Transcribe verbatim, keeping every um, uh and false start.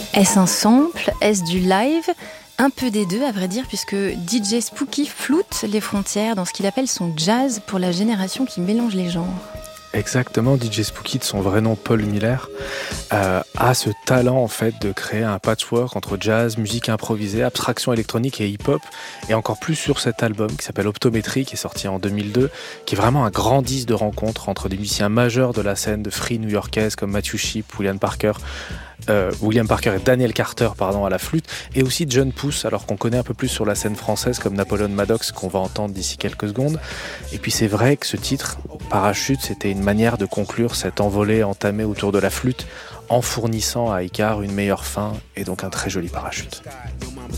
Est-ce un sample? Est-ce du live? Un peu des deux, à vrai dire, puisque D J Spooky floute les frontières dans ce qu'il appelle son jazz pour la génération qui mélange les genres. Exactement, D J Spooky, de son vrai nom Paul Miller, euh, a ce talent en fait de créer un patchwork entre jazz, musique improvisée, abstraction électronique et hip-hop, et encore plus sur cet album qui s'appelle Optométrie, qui est sorti en deux mille deux, qui est vraiment un grand disque de rencontre entre des musiciens majeurs de la scène de free new-yorkaise comme Matthew Shipp, William Parker, Euh, William Parker et Daniel Carter pardon, à la flûte, et aussi John Pousse, alors qu'on connaît un peu plus sur la scène française comme Napoléon Maddox, qu'on va entendre d'ici quelques secondes. Et puis c'est vrai que ce titre, Parachute, c'était une manière de conclure cette envolée entamée autour de la flûte en fournissant à Icare une meilleure fin et donc un très joli parachute.